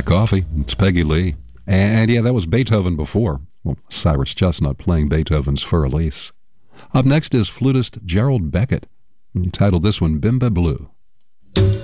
coffee. It's Peggy Lee. And yeah, that was Beethoven before. Well, Cyrus Chestnut playing Beethoven's Fur Elise. Up next is flutist Gerald Beckett. He titled this one Bimba Blue.